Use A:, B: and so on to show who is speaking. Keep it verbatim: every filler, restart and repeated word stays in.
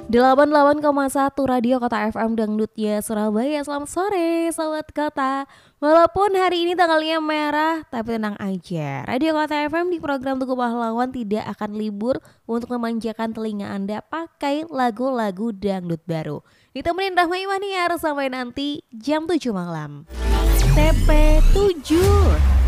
A: delapan puluh delapan koma satu Radio Kota F M Dangdutnya Surabaya. Selamat sore Sobat Kota. Walaupun hari ini tanggalnya merah, tapi tenang aja, Radio Kota F M di program Tugu Pahlawan tidak akan libur untuk memanjakan telinga Anda pakai lagu-lagu dangdut baru. Ditemenin Rahma Imaniar sampai nanti jam tujuh malam. T P tujuh